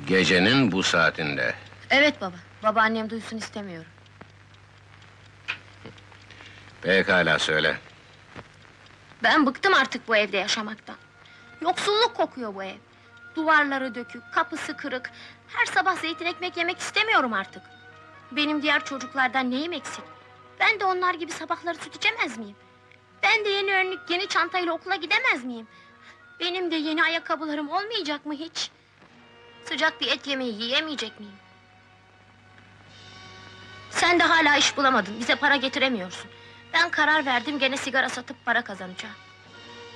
Gecenin bu saatinde. Evet baba, babaannem duysun istemiyorum. Pekala, söyle. Ben bıktım artık bu evde yaşamaktan. Yoksulluk kokuyor bu ev. Duvarları dökük, kapısı kırık. Her sabah zeytin ekmek yemek istemiyorum artık. Benim diğer çocuklardan neyim eksik? Ben de onlar gibi sabahları süt içemez miyim? Ben de yeni önlük, yeni çantayla okula gidemez miyim? Benim de yeni ayakkabılarım olmayacak mı hiç? Sıcak bir et yemeği yiyemeyecek miyim? Sen de hala iş bulamadın, bize para getiremiyorsun. Ben karar verdim, gene sigara satıp para kazanacağım.